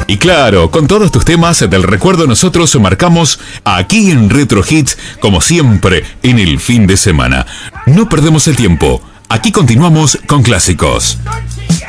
Y claro, con todos tus temas del recuerdo nosotros marcamos aquí en Retro Hits, como siempre, en el fin de semana. No perdemos el tiempo. Aquí continuamos con clásicos.